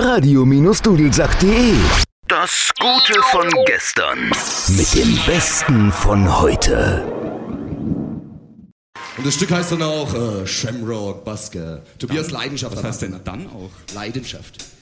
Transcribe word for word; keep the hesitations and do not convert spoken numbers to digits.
radio-dudelsack.de. Das Gute von gestern mit dem Besten von heute. Und das Stück heißt dann auch äh, Shamrock Basker. Tobias Dann, Leidenschaft. Was heißt denn dann auch? Leidenschaft.